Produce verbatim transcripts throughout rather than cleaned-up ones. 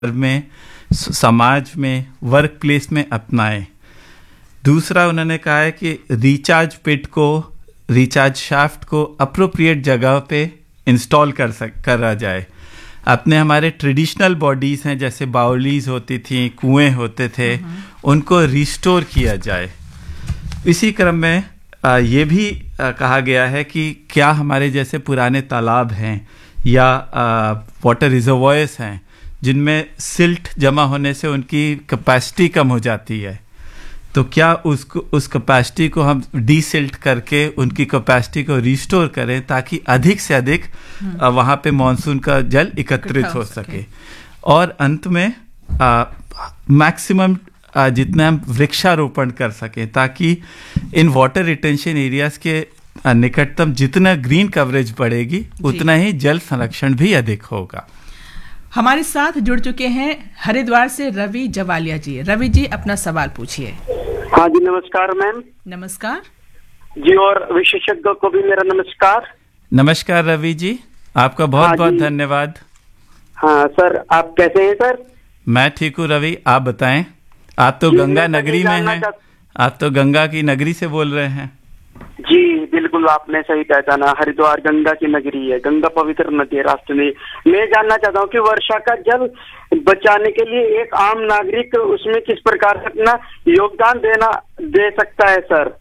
में, समाज में, वर्क प्लेस में अपनाएं। दूसरा उन्होंने कहा है कि रिचार्ज पिट को, रिचार्ज शाफ्ट को अप्रोप्रिएट जगह पे इंस्टॉल कर सक करा जाए। अपने हमारे ट्रेडिशनल बॉडीज़ हैं, जैसे बाउलीज होती थी, कुएं होते थे, उनको रिस्टोर किया जाए। इसी क्रम में आ, ये भी आ, कहा गया है कि क्या हमारे जैसे पुराने तालाब हैं या वाटर रिजर्वॉयर्स हैं जिनमें सिल्ट जमा होने से उनकी कैपेसिटी कम हो जाती है, तो क्या उसको उस कैपेसिटी को हम डीसिल्ट करके उनकी कैपेसिटी को रिस्टोर करें ताकि अधिक से अधिक वहाँ पे मानसून का जल एकत्रित हो सके। और अंत में मैक्सिमम जितना हम वृक्षारोपण कर सकें ताकि इन वाटर रिटेंशन एरियाज के निकटतम जितना ग्रीन कवरेज बढ़ेगी उतना ही जल संरक्षण भी अधिक होगा। हमारे साथ जुड़ चुके हैं हरिद्वार से रवि जवालिया जी। रवि जी, अपना सवाल पूछिए। हाँ जी, नमस्कार मैम। नमस्कार जी, और विशेषज्ञ को भी मेरा नमस्कार। नमस्कार रवि जी, आपका बहुत हाँ बहुत धन्यवाद। हाँ सर, आप कैसे हैं सर? मैं ठीक हूँ रवि, आप बताएं। आप तो गंगा नगरी में हैं, आप तो गंगा की नगरी से बोल रहे हैं। जी बिल्कुल, आपने सही पहचाना, हरिद्वार गंगा की नगरी है, गंगा पवित्र नदी है राष्ट्र में। मैं जानना चाहता हूँ कि वर्षा का जल बचाने के लिए एक आम नागरिक उसमें किस प्रकार से अपना योगदान देना दे सकता है सर?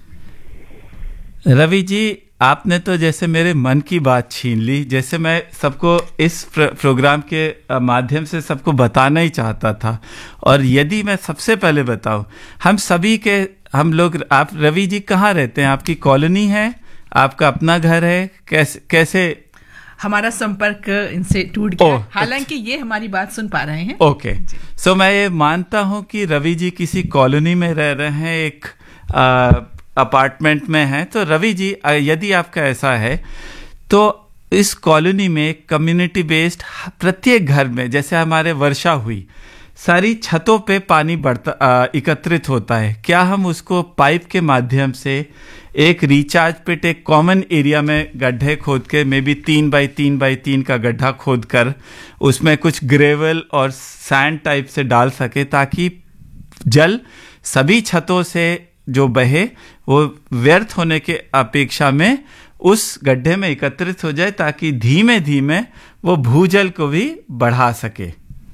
रवि जी, आपने तो जैसे मेरे मन की बात छीन ली। जैसे मैं सबको इस प्र, प्रोग्राम के माध्यम से सबको बताना ही चाहता था। और यदि मैं सबसे पहले बताऊं, हम सभी के हम लोग, आप रवि जी कहाँ रहते हैं? आपकी कॉलोनी है, आपका अपना घर है, कैसे कैसे हमारा संपर्क इनसे टूट गया, हालांकि ये हमारी बात सुन पा रहे हैं। ओके, सो मैं ये मानता हूँ कि रवि जी किसी कॉलोनी में रह रहे हैं, एक आ, अपार्टमेंट में हैं। तो रवि जी, यदि आपका ऐसा है तो इस कॉलोनी में कम्युनिटी बेस्ड प्रत्येक घर में, जैसे हमारे वर्षा हुई, सारी छतों पे पानी बढ़ता एकत्रित होता है, क्या हम उसको पाइप के माध्यम से एक रिचार्ज पिट, एक कॉमन एरिया में गड्ढे खोद के, मे बी तीन बाई तीन बाई तीन का गड्ढा खोद कर उसमें कुछ ग्रेवल और सैंड टाइप से डाल सके ताकि जल सभी छतों से जो बहे वो व्यर्थ होने के अपेक्षा में उस गड्ढे में एकत्रित हो जाए ताकि धीमे धीमे वो भूजल को भी बढ़ा सके।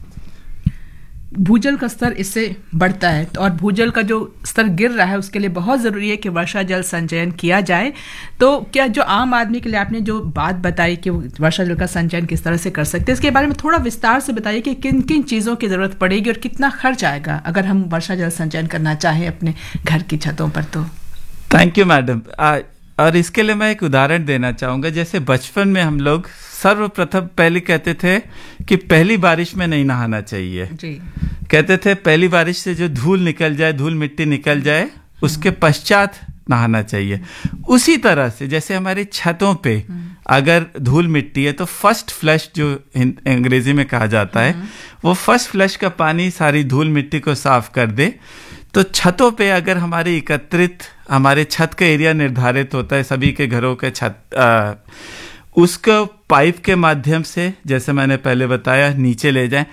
भूजल का स्तर इससे बढ़ता है और भूजल का जो स्तर गिर रहा है उसके लिए बहुत ज़रूरी है कि वर्षा जल संचयन किया जाए। तो क्या जो आम आदमी के लिए आपने जो बात बताई कि वर्षा जल का संचयन किस तरह से कर सकते हैं, इसके बारे में थोड़ा विस्तार से बताइए कि किन किन चीज़ों की ज़रूरत पड़ेगी और कितना खर्च आएगा अगर हम वर्षा जल संचयन करना चाहें अपने घर की छतों पर। तो थैंक यू मैडम। और इसके लिए मैं एक उदाहरण देना चाहूँगा। जैसे बचपन में हम लोग सर्वप्रथम पहले कहते थे कि पहली बारिश में नहीं नहाना चाहिए जी। कहते थे पहली बारिश से जो धूल निकल जाए, धूल मिट्टी निकल जाए, उसके पश्चात नहाना चाहिए। उसी तरह से जैसे हमारी छतों पे अगर धूल मिट्टी है तो फर्स्ट फ्लश जो अंग्रेजी में कहा जाता है, वो फर्स्ट फ्लश का पानी सारी धूल मिट्टी को साफ कर दे। तो छतों पे अगर हमारे एकत्रित, हमारे छत का एरिया निर्धारित होता है सभी के घरों के छत, आ, उसको पाइप के माध्यम से, जैसे मैंने पहले बताया, नीचे ले जाएं।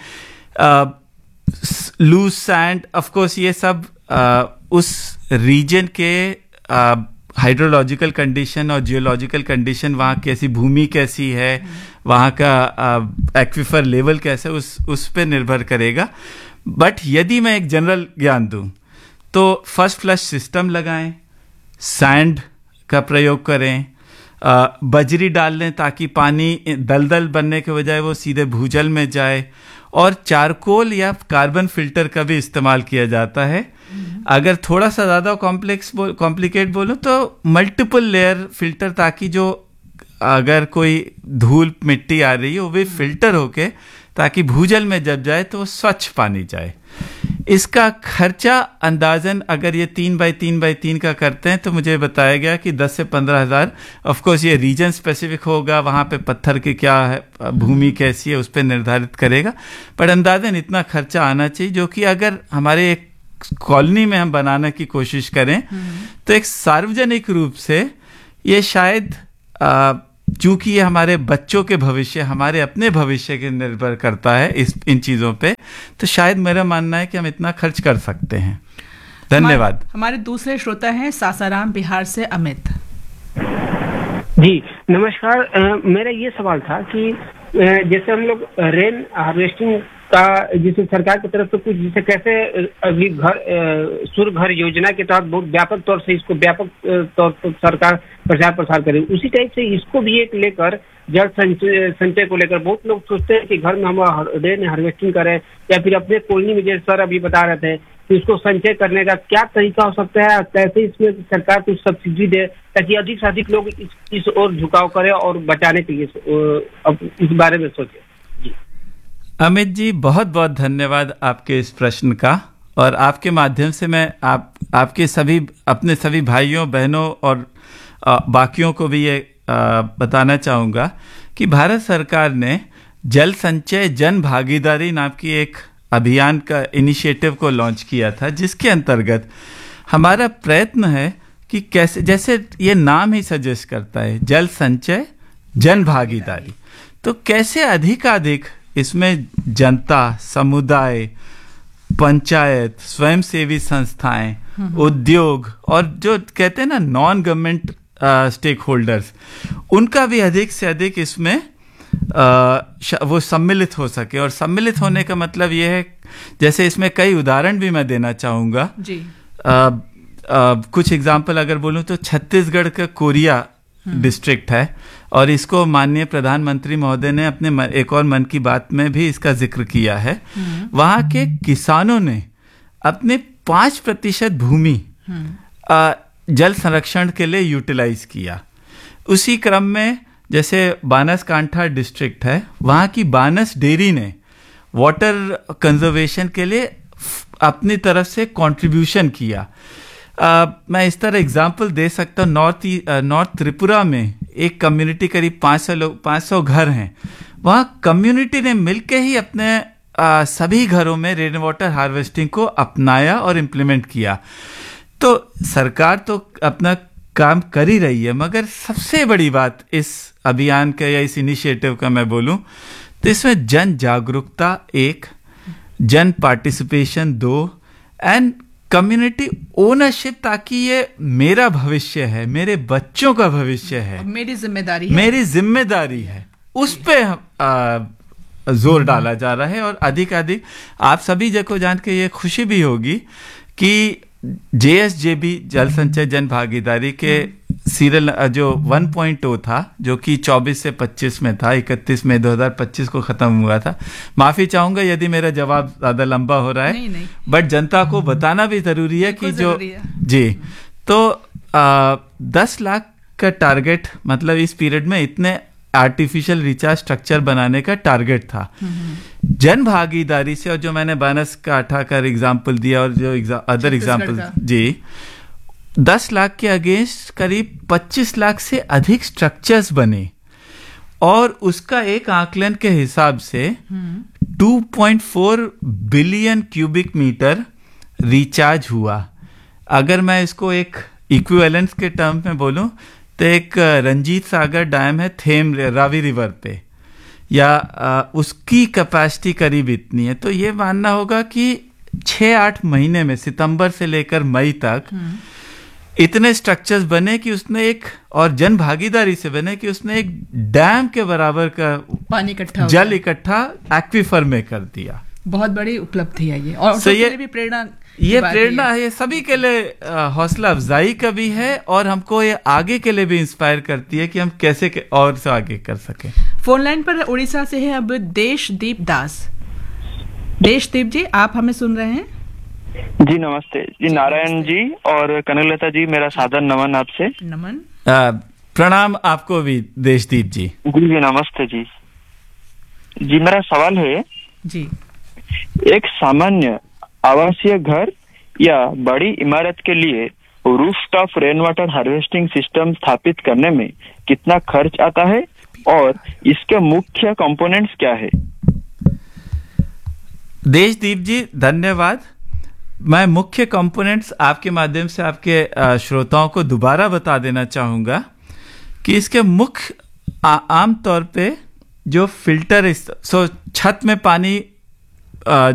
लूज सैंड, ऑफ कोर्स ये सब आ, उस रीजन के हाइड्रोलॉजिकल कंडीशन और जियोलॉजिकल कंडीशन, वहाँ कैसी भूमि कैसी है, वहाँ का एक्विफर लेवल कैसे, उस उस पे निर्भर करेगा। बट यदि मैं एक जनरल ज्ञान दूं तो फर्स्ट फ्लश सिस्टम लगाएं, सैंड का प्रयोग करें, आ, बजरी डाल लें ताकि पानी दलदल बनने के बजाय वो सीधे भूजल में जाए, और चारकोल या कार्बन फिल्टर का भी इस्तेमाल किया जाता है। अगर थोड़ा सा ज़्यादा कॉम्प्लेक्स बो, कॉम्प्लिकेट बोलूँ तो मल्टीपल लेयर फिल्टर, ताकि जो अगर कोई धूल मिट्टी आ रही है वो भी फिल्टर होके ताकि भूजल में जब जाए तो स्वच्छ पानी जाए। इसका खर्चा अंदाजन अगर ये तीन बाई तीन बाई तीन का करते हैं तो मुझे बताया गया कि दस से पंद्रह हज़ार। ऑफकोर्स ये रीजन स्पेसिफिक होगा, वहाँ पे पत्थर की क्या है, भूमि कैसी है, उस पर निर्धारित करेगा, पर अंदाजन इतना खर्चा आना चाहिए, जो कि अगर हमारे एक कॉलोनी में हम बनाने की कोशिश करें तो एक सार्वजनिक रूप से ये शायद आ, चूंकि ये हमारे बच्चों के भविष्य, हमारे अपने भविष्य के निर्भर करता है इस इन चीज़ों पे, तो शायद मेरा मानना है कि हम इतना खर्च कर सकते हैं। धन्यवाद। हमारे, हमारे दूसरे श्रोता हैं सासाराम बिहार से अमित जी। नमस्कार। आ, मेरा ये सवाल था कि जैसे हम लोग रेन हार्वेस्टिंग का जिसे सरकार की तरफ से कुछ जिसे कैसे अभी घर सूर्य घर योजना के तहत बहुत व्यापक तौर से इसको व्यापक तौर पर सरकार प्रचार प्रसार करे, उसी टाइप से इसको भी एक लेकर जल संचय संचय को लेकर बहुत लोग सोचते हैं कि घर में हम रेन हार्वेस्टिंग करें या फिर अपने कॉलोनी में, जैसे सर अभी बता रहे थे कि उसको संचय करने का क्या तरीका हो सकता है, कैसे इसमें सरकार कुछ सब्सिडी दे ताकि अधिक से अधिक लोग इस, इस ओर झुकाव करें और बचाने के लिए अब इस बारे में सोचें। जी अमित जी, बहुत बहुत धन्यवाद आपके इस प्रश्न का, और आपके माध्यम से मैं आप आपके सभी अपने सभी भाइयों बहनों और आ, बाकियों को भी ये आ, बताना चाहूँगा कि भारत सरकार ने जल संचय जन भागीदारी नाम की एक अभियान का इनिशिएटिव को लॉन्च किया था, जिसके अंतर्गत हमारा प्रयत्न है कि कैसे, जैसे ये नाम ही सजेस्ट करता है, जल संचय जन भागीदारी, तो कैसे अधिकाधिक इसमें जनता, समुदाय, पंचायत, स्वयंसेवी संस्थाएं, उद्योग और जो कहते हैं ना नॉन गवर्नमेंट स्टेक होल्डर्स, उनका भी अधिक से अधिक इसमें आ, वो सम्मिलित हो सके। और सम्मिलित होने का मतलब ये है, जैसे इसमें कई उदाहरण भी मैं देना चाहूँगा जी। आ, आ, कुछ एग्जाम्पल अगर बोलूँ तो छत्तीसगढ़ का कोरिया डिस्ट्रिक्ट है, और इसको माननीय प्रधानमंत्री महोदय ने अपने एक और मन की बात में भी इसका जिक्र किया है। वहाँ के किसानों ने अपने पाँच प्रतिशत भूमि जल संरक्षण के लिए यूटिलाइज किया। उसी क्रम में जैसे बानसकांठा डिस्ट्रिक्ट है, वहाँ की बानस डेयरी ने वाटर कंजर्वेशन के लिए अपनी तरफ से कंट्रीब्यूशन किया। Uh, मैं इस तरह एग्जाम्पल दे सकता हूँ। नॉर्थ नॉर्थ त्रिपुरा में एक कम्युनिटी, करीब पाँच सौ लोग पाँच सौ घर हैं, वहाँ कम्युनिटी ने मिलके ही अपने uh, सभी घरों में रेन वाटर हार्वेस्टिंग को अपनाया और इम्प्लीमेंट किया। तो सरकार तो अपना काम कर ही रही है, मगर सबसे बड़ी बात इस अभियान का या इस इनिशिएटिव का मैं बोलूँ तो इसमें जन जागरूकता एक, जन पार्टिसिपेशन दो, एंड कम्युनिटी ओनरशिप, ताकि ये मेरा भविष्य है, मेरे बच्चों का भविष्य है, मेरी जिम्मेदारी है, मेरी जिम्मेदारी है, उस पे आ, जोर डाला जा रहा है। और अधिक अधिक आप सभी को जान के ये खुशी भी होगी कि जे एस जे बी जल संचय जन भागीदारी के सीरियल जो वन पॉइंट ओ था, जो कि चौबीस से पच्चीस में था, इकतीस मई दो हज़ार पच्चीस को खत्म हुआ था। माफी चाहूंगा यदि मेरा जवाब ज्यादा लंबा हो रहा है, बट जनता को बताना भी जरूरी है कि जो जी तो आ, दस लाख का टारगेट, मतलब इस पीरियड में इतने आर्टिफिशियल रिचार्ज स्ट्रक्चर बनाने का टारगेट था जन भागीदारी से। और जो मैंने बानसकांठा का एग्जाम्पल दिया और जो अदर एग्जाम्पल जी, दस लाख के अगेंस्ट करीब पच्चीस लाख से अधिक स्ट्रक्चर्स बने, और उसका एक आकलन के हिसाब से दो पॉइंट चार बिलियन क्यूबिक मीटर रिचार्ज हुआ। अगर मैं इसको एक इक्विवेलेंस के टर्म में बोलूं तो एक रंजीत सागर डैम है थेम रावी रिवर पे, या आ, उसकी कैपेसिटी करीब इतनी है। तो ये मानना होगा कि छः आठ महीने में, सितंबर से लेकर मई तक इतने स्ट्रक्चर्स बने कि उसने एक, और जन भागीदारी से बने कि उसने एक डैम के बराबर का पानी इकट्ठा जल इकट्ठा एक्वीफर में कर दिया। बहुत बड़ी उपलब्धि है ये, और so ये भी प्रेरणा ये प्रेरणा है, ये सभी के लिए हौसला अफजाई का भी है, और हमको ये आगे के लिए भी इंस्पायर करती है कि हम कैसे के और से आगे कर सकें। फोन लाइन पर उड़ीसा से है अब देशदीप दास। देशदीप जी, आप हमें सुन रहे हैं? जी नमस्ते जी, नारायण जी और कनकलता जी, मेरा सादर नमन आपसे। नमन। प्रणाम आपको भी देशदीप जी। जी जी नमस्ते जी। जी मेरा सवाल है जी, एक सामान्य आवासीय घर या बड़ी इमारत के लिए rooftop rain water harvesting system स्थापित करने में कितना खर्च आता है और इसके मुख्य कंपोनेंट्स क्या है? देशदीप जी धन्यवाद। मैं मुख्य कंपोनेंट्स आपके माध्यम से आपके श्रोताओं को दोबारा बता देना चाहूँगा कि इसके मुख्य आम तौर पे जो फिल्टर सो छत में पानी